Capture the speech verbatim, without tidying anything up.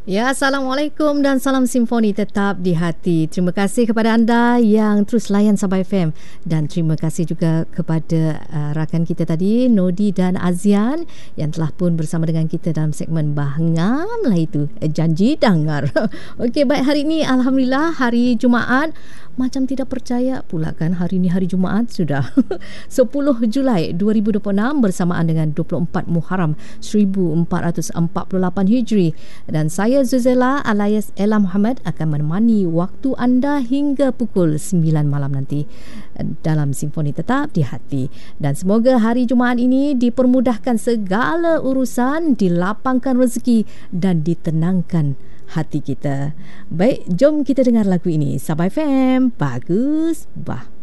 Ya, Assalamualaikum dan salam simfoni tetap di hati. Terima kasih kepada anda yang terus layan Sabah F M dan terima kasih juga kepada uh, rakan kita tadi, Nodi dan Azian yang telah pun bersama dengan kita dalam segmen Bahangam lah itu, eh, Janji Dangar. Okey, baik, hari ini Alhamdulillah hari Jumaat. Macam tidak percaya pula kan, hari ini hari Jumaat sudah sepuluh Julai dua ribu dua puluh enam bersamaan dengan dua puluh empat Muharram seribu empat ratus empat puluh lapan Hijri. Dan saya Zuzela alias Ella Muhammad akan menemani waktu anda hingga pukul sembilan malam nanti dalam Simfoni Tetap di Hati. Dan semoga hari Jumaat ini dipermudahkan segala urusan, dilapangkan rezeki dan ditenangkan hati kita. Baik, jom kita dengar lagu ini. Sabah F M, bagus bah.